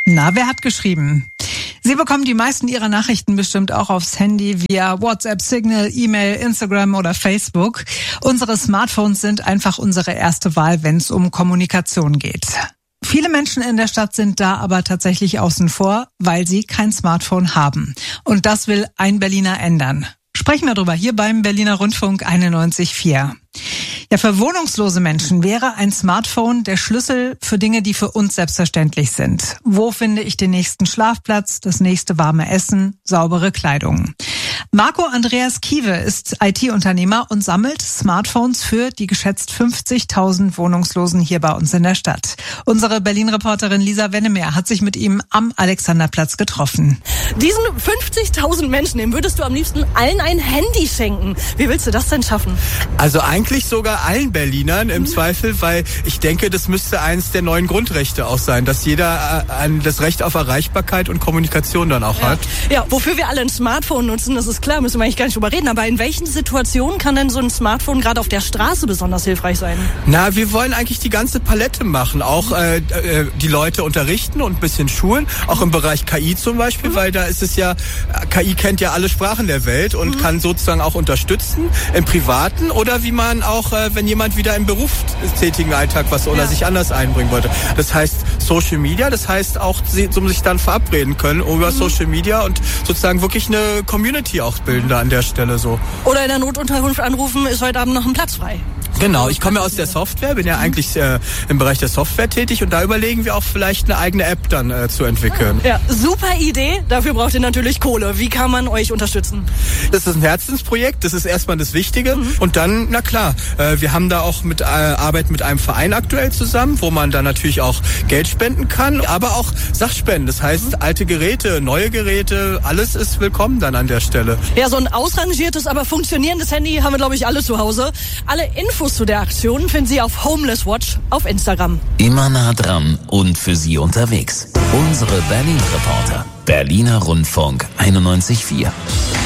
Na, wer hat geschrieben? Sie bekommen die meisten Ihrer Nachrichten bestimmt auch aufs Handy via WhatsApp, Signal, E-Mail, Instagram oder Facebook. Unsere Smartphones sind einfach unsere erste Wahl, wenn es um Kommunikation geht. Viele Menschen in der Stadt sind da aber tatsächlich außen vor, weil sie kein Smartphone haben. Und das will ein Berliner ändern. Sprechen wir drüber hier beim Berliner Rundfunk 91.4. Ja, für wohnungslose Menschen wäre ein Smartphone der Schlüssel für Dinge, die für uns selbstverständlich sind. Wo finde ich den nächsten Schlafplatz, das nächste warme Essen, saubere Kleidung? Marco Andreas Kiewe ist IT-Unternehmer und sammelt Smartphones für die geschätzt 50.000 Wohnungslosen hier bei uns in der Stadt. Unsere Berlin-Reporterin Lisa Wennemer hat sich mit ihm am Alexanderplatz getroffen. Diesen 50.000 Menschen, dem würdest du am liebsten allen ein Handy schenken. Wie willst du das denn schaffen? Also eigentlich sogar allen Berlinern im Zweifel, weil ich denke, das müsste eines der neuen Grundrechte auch sein, dass jeder das Recht auf Erreichbarkeit und Kommunikation dann auch hat. Ja, wofür wir alle ein Smartphone nutzen, das ist klar, müssen wir eigentlich gar nicht drüber reden. Aber in welchen Situationen kann denn so ein Smartphone gerade auf der Straße besonders hilfreich sein? Na, wir wollen eigentlich die ganze Palette machen. Auch die Leute unterrichten und ein bisschen schulen. Auch im Bereich KI zum Beispiel, weil da ist es ja, KI kennt ja alle Sprachen der Welt und kann sozusagen auch unterstützen im Privaten oder wie man auch, wenn jemand wieder im berufstätigen Alltag was oder sich anders einbringen wollte. Das heißt Social Media, das heißt auch, um sich dann verabreden können über Social Media und sozusagen wirklich eine Community auch bilden da an der Stelle so. Oder in der Notunterkunft anrufen, ist heute Abend noch ein Platz frei. Genau, ich komme ja aus der Software, bin ja eigentlich im Bereich der Software tätig und da überlegen wir auch vielleicht eine eigene App dann zu entwickeln. Ja, super Idee. Dafür braucht ihr natürlich Kohle. Wie kann man euch unterstützen? Das ist ein Herzensprojekt, das ist erstmal das Wichtige. Und dann, na klar, wir haben da auch Arbeit mit einem Verein aktuell zusammen, wo man dann natürlich auch Geld spenden kann, aber auch Sachspenden. Das heißt, alte Geräte, neue Geräte, alles ist willkommen dann an der Stelle. Ja, so ein ausrangiertes, aber funktionierendes Handy haben wir, glaube ich, alle zu Hause. Alle Infos zu der Aktion finden Sie auf Homeless Watch auf Instagram. Immer nah dran und für Sie unterwegs. Unsere Berlin-Reporter. Berliner Rundfunk 91.4.